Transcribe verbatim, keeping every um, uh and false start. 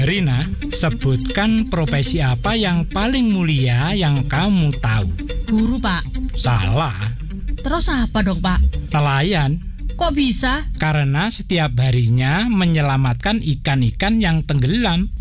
Rina, sebutkan profesi apa yang paling mulia yang kamu tahu. Guru, Pak. Salah. Terus apa dong, Pak? Nelayan. Kok bisa? Karena setiap harinya menyelamatkan ikan-ikan yang tenggelam.